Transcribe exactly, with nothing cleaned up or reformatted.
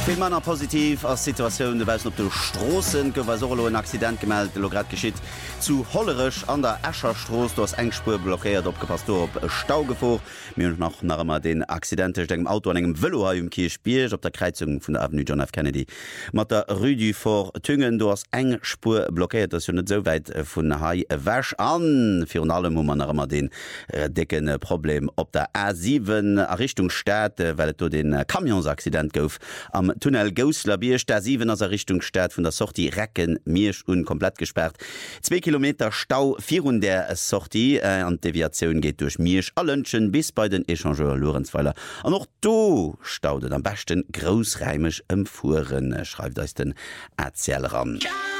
Viel Männer positiv als Situation du weißt, ob du Straßen gower solo ein Accident gemeldet lo grad geschieht zu hollerisch an der Äscherstraße du hast engspur blockiert opgepasst du op Stau gefor mir noch nach immer den Accident engem Auto an engem Velo im Kier spielt op der Kreuzung von der Avenue John F. Kennedy mat der Rüdi vor Tüngen du hast eng Spur blockiert das net so weit vun Hai wäsch an Fi allem wo man immer den äh, dicken äh, Problem op der A sieben Richtung Stadt äh, weil du den äh, Kamionsaccident gouf am Tunnel Gosler Biersch der sieben aus der Richtung Stadt von der Sortie Recken Mirsch und komplett gesperrt. Zwei Kilometer Stau vier und der Sortie äh, an Deviation geht durch Mirsch Allönschen bis bei den Echangeur Lorenzweiler. Und noch du staudet am besten großreimisch empfuhren, schreibt euch den Erzähler an. Ja!